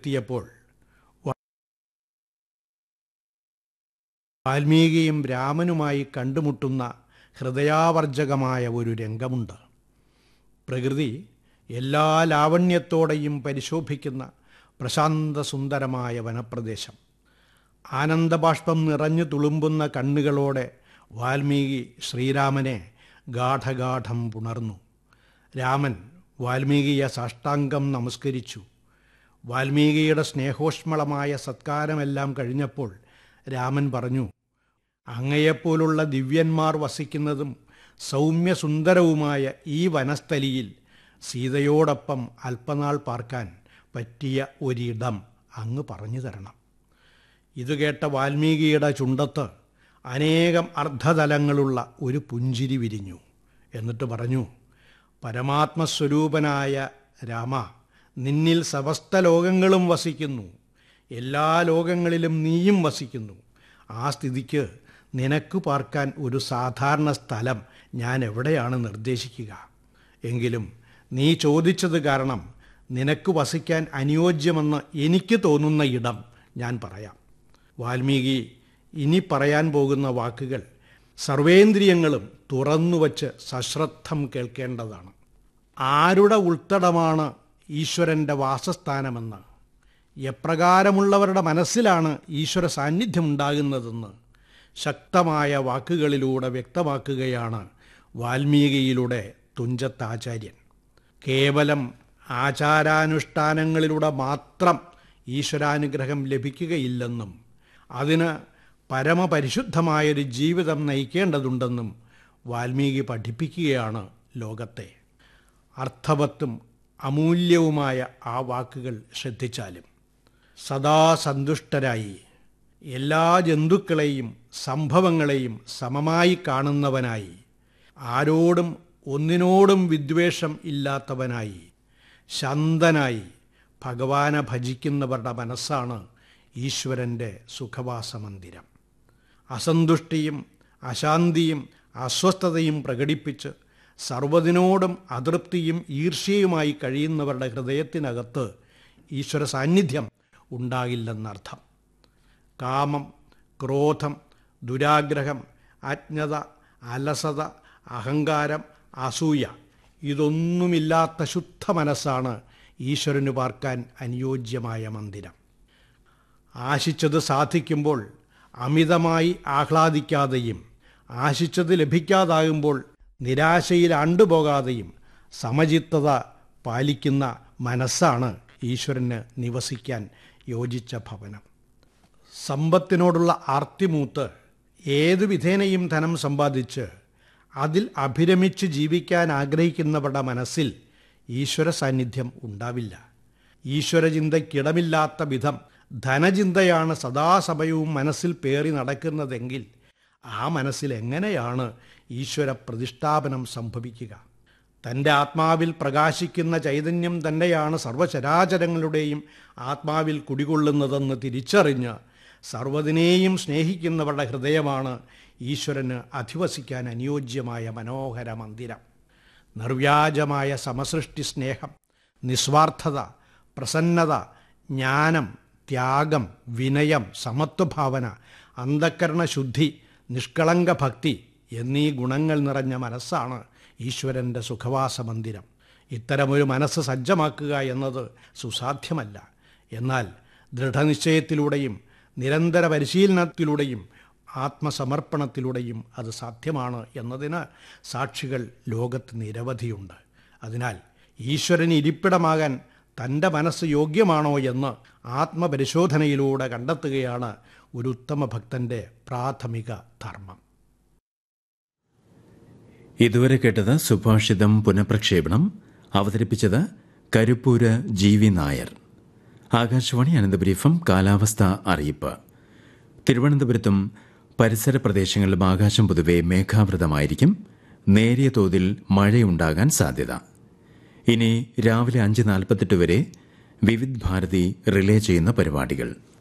എത്തിയപ്പോൾ വാൽമീകിയും രാമനുമായി കണ്ടുമുട്ടുന്ന ഹൃദയാവർജകമായ ഒരു രംഗമുണ്ട്. പ്രകൃതി എല്ലാ ലാവണ്യത്തോടെയും പരിശോഭിക്കുന്ന പ്രശാന്തസുന്ദരമായ വനപ്രദേശം. ആനന്ദബാഷ്പം നിറഞ്ഞു തുളുമ്പുന്ന കണ്ണുകളോടെ വാൽമീകി ശ്രീരാമനെ ഗാഠഗാഠം പുണർന്നു. രാമൻ വാൽമീകിയെ സാഷ്ടാംഗം നമസ്കരിച്ചു. വാൽമീകിയുടെ സ്നേഹോഷ്മളമായ സത്കാരമെല്ലാം കഴിഞ്ഞപ്പോൾ രാമൻ പറഞ്ഞു, അങ്ങയെപ്പോലുള്ള ദിവ്യന്മാർ വസിക്കുന്നതും സൗമ്യസുന്ദരവുമായ ഈ വനസ്ഥലിയിൽ സീതയോടൊപ്പം അല്പനാൾ പാർക്കാൻ പറ്റിയ ഒരിടം അങ്ങ് പറഞ്ഞു തരണം. ഇത് കേട്ട വാൽമീകിയുടെ ചുണ്ടത്ത് അനേകം അർദ്ധതലങ്ങളുള്ള ഒരു പുഞ്ചിരി വിരിഞ്ഞു. എന്നിട്ട് പറഞ്ഞു, പരമാത്മസ്വരൂപനായ രാമ, നിന്നിൽ സമസ്ത ലോകങ്ങളും വസിക്കുന്നു. എല്ലാ ലോകങ്ങളിലും നീയും വസിക്കുന്നു. ആ സ്ഥിതിക്ക് നിനക്ക് പാർക്കാൻ ഒരു സാധാരണ സ്ഥലം ഞാൻ എവിടെയാണ് നിർദ്ദേശിക്കുക? എങ്കിലും നീ ചോദിച്ചത് കാരണം നിനക്ക് വസിക്കാൻ അനുയോജ്യമെന്ന് എനിക്ക് തോന്നുന്ന ഇടം ഞാൻ പറയാം. വാൽമീകി ഇനി പറയാൻ പോകുന്ന വാക്കുകൾ സർവേന്ദ്രിയങ്ങളും തുറന്നുവച്ച് സശ്രദ്ധം കേൾക്കേണ്ടതാണ്. ആരുടെ ഉൾത്തടമാണ് ഈശ്വരൻ്റെ വാസസ്ഥാനമെന്ന്, എപ്രകാരമുള്ളവരുടെ മനസ്സിലാണ് ഈശ്വര സാന്നിധ്യം ഉണ്ടാകുന്നതെന്ന് ശക്തമായ വാക്കുകളിലൂടെ വ്യക്തമാക്കുകയാണ് വാൽമീകിയിലൂടെ തുഞ്ചത്താചാര്യൻ. കേവലം ആചാരാനുഷ്ഠാനങ്ങളിലൂടെ മാത്രം ഈശ്വരാനുഗ്രഹം ലഭിക്കുകയില്ലെന്നും അതിന് പരമപരിശുദ്ധമായൊരു ജീവിതം നയിക്കേണ്ടതുണ്ടെന്നും വാൽമീകി പഠിപ്പിക്കുകയാണ് ലോകത്തെ. അർത്ഥവത്തും അമൂല്യവുമായ ആ വാക്കുകൾ ശ്രദ്ധിച്ചാലും സദാ സന്തുഷ്ടരായി എല്ലാ ജന്തുക്കളെയും സംഭവങ്ങളെയും സമമായി കാണുന്നവനായി, ആരോടും ഒന്നിനോടും വിദ്വേഷം ഇല്ലാത്തവനായി, ശാന്തനായി ഭഗവാനെ ഭജിക്കുന്നവരുടെ മനസ്സാണ് ഈശ്വരൻ്റെ സുഖവാസമന്ദിരം. അസന്തുഷ്ടിയും അശാന്തിയും അസ്വസ്ഥതയും പ്രകടിപ്പിച്ച് സർവ്വതിനോടും അതൃപ്തിയും ഈർഷ്യയുമായി കഴിയുന്നവരുടെ ഹൃദയത്തിനകത്ത് ഈശ്വര സാന്നിധ്യം ഉണ്ടാകില്ലെന്നർത്ഥം. കാമം, ക്രോധം, ദുരാഗ്രഹം, അജ്ഞത, അലസത, അഹങ്കാരം, അസൂയ ഇതൊന്നുമില്ലാത്ത ശുദ്ധ മനസ്സാണ് ഈശ്വരന് പാർക്കാൻ അനുയോജ്യമായ മന്ദിരം. ആശിച്ചത് സാധിക്കുമ്പോൾ അമിതമായി ആഹ്ലാദിക്കാതെയും ആശിച്ചത് ലഭിക്കാതാകുമ്പോൾ നിരാശയിൽ ആണ്ടുപോകാതെയും സമചിത്തത പാലിക്കുന്ന മനസ്സാണ് ഈശ്വരന് നിവസിക്കാൻ യോജിച്ച ഭവനം. സമ്പത്തിനോടുള്ള ആർത്തിമൂത്ത് ഏതു വിധേനയും ധനം സമ്പാദിച്ച് അതിൽ അഭിരമിച്ച് ജീവിക്കാൻ ആഗ്രഹിക്കുന്നവരുടെ മനസ്സിൽ ഈശ്വര സാന്നിധ്യം ഉണ്ടാവില്ല. ഈശ്വരചിന്തയ്ക്കിടമില്ലാത്ത വിധം ധനചിന്തയാണ് സദാസമയവും മനസ്സിൽ പേറി നടക്കുന്നതെങ്കിൽ ആ മനസ്സിൽ എങ്ങനെയാണ് ഈശ്വര പ്രതിഷ്ഠാപനം സംഭവിക്കുക? തൻ്റെ ആത്മാവിൽ പ്രകാശിക്കുന്ന ചൈതന്യം തന്നെയാണ് സർവചരാചരങ്ങളുടെയും ആത്മാവിൽ കുടികൊള്ളുന്നതെന്ന് തിരിച്ചറിഞ്ഞ് സർവ്വതിനെയും സ്നേഹിക്കുന്നവരുടെ ഹൃദയമാണ് ഈശ്വരന് അധിവസിക്കാൻ അനുയോജ്യമായ മനോഹര മന്ദിരം. നിർവ്യാജമായ സമസൃഷ്ടി സ്നേഹം, നിസ്വാർത്ഥത, പ്രസന്നത, ജ്ഞാനം, ത്യാഗം, വിനയം, സമത്വഭാവന, അന്ധക്കരണശുദ്ധി, നിഷ്കളങ്ക ഭക്തി എന്നീ ഗുണങ്ങൾ നിറഞ്ഞ മനസ്സാണ് ഈശ്വരൻ്റെ സുഖവാസമന്ദിരം. ഇത്തരമൊരു മനസ്സ് സജ്ജമാക്കുക എന്നത് സുസാധ്യമല്ല. എന്നാൽ ദൃഢനിശ്ചയത്തിലൂടെയും നിരന്തര പരിശീലനത്തിലൂടെയും ആത്മസമർപ്പണത്തിലൂടെയും അത് സാധ്യമാണ് എന്നതിന് സാക്ഷികൾ ലോകത്ത് നിരവധിയുണ്ട്. അതിനാൽ ഈശ്വരന് ഇരിപ്പിടമാകാൻ തൻ്റെ മനസ്സ് യോഗ്യമാണോ എന്ന് ആത്മപരിശോധനയിലൂടെ കണ്ടെത്തുകയാണ് ഒരു ഉത്തമ ഭക്തൻ്റെ പ്രാഥമിക ധർമ്മം. ഇതുവരെ കേട്ടത് സുഭാഷിതം പുനഃപ്രക്ഷേപണം. അവതരിപ്പിച്ചത് കരുപ്പൂര് ജി.വി. നായർ. ആകാശവാണി അനന്തപുരി എഫ്.എം കാലാവസ്ഥ അറിയിപ്പ്. തിരുവനന്തപുരത്തും പരിസര പ്രദേശങ്ങളിലും ആകാശം പൊതുവെ മേഘാവൃതമായിരിക്കും. നേരിയ തോതിൽ മഴയുണ്ടാകാൻ സാധ്യത. ഇനി രാവിലെ 5:48 വരെ വിവിധ് ഭാരതി റിലേ ചെയ്യുന്ന പരിപാടികൾ.